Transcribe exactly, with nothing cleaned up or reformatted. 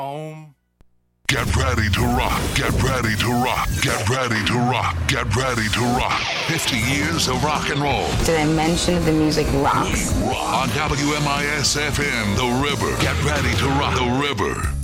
Home. Get ready to rock, get ready to rock, get ready to rock, get ready to rock. fifty years of rock and roll. Dimension the music rocks. On W M I S F M, The River. Get ready to rock The River.